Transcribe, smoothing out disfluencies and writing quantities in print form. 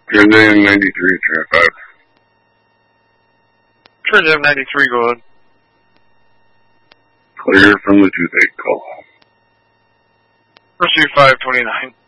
Transam 93, track 5. Transam 93, go ahead. Clear from the toothache call. Receive 529.